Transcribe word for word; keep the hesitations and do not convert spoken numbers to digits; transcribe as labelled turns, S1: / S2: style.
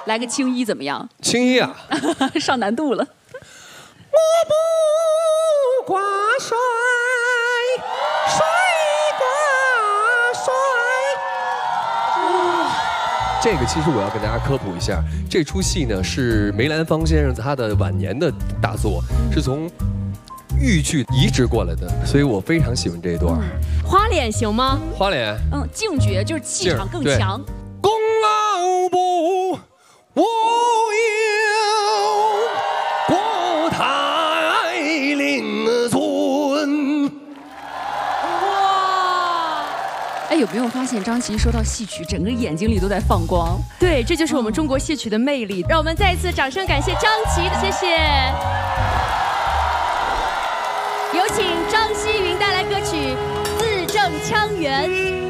S1: 来个青衣怎么样？
S2: 青衣啊，
S1: 上难度了。
S2: 我不挂帅，帅挂帅。这个其实我要跟大家科普一下，这出戏呢是梅兰芳先生他的晚年的大作，是从豫剧移植过来的，所以我非常喜欢这一段。
S3: 花脸行吗？
S2: 花脸，
S1: 嗯，劲绝就是气场更强。
S2: 功劳不无有国泰令尊。
S1: 哇！哎，有没有发现张琪说到戏曲，整个眼睛里都在放光？
S3: 对，这就是我们中国戏曲的魅力。让我们再一次掌声感谢张琪，谢谢。有请张希云带来歌曲《字正腔圆》。